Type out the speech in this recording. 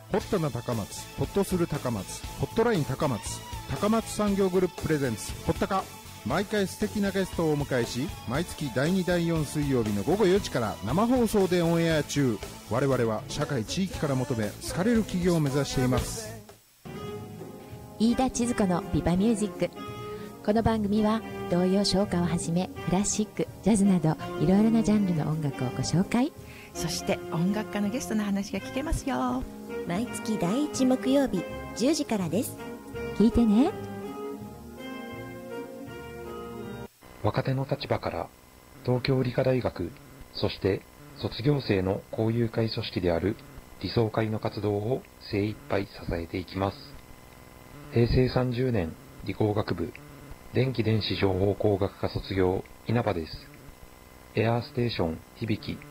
ホットな高松、ホッとする高松、ホットライン高松、高松産業グループプレゼンツホッタカ。毎回素敵なゲストをお迎えし、毎月第2第4水曜日の午後4時から生放送でオンエア中。我々は社会地域から求め好かれる企業を目指しています。 飯田千鶴子のビバミュージック。この番組は童謡唱歌をはじめクラシック、ジャズなどいろいろなジャンルの音楽をご紹介。 そして音楽家のゲストの話が聞けますよ。 毎月第1木曜日10時からです。 聞いてね。 若手の立場から東京理科大学、そして卒業生の交友会組織である理想会の活動を精一杯支えていきます。平成30年理工学部電気電子情報工学科卒業稲葉です。エアーステーション響き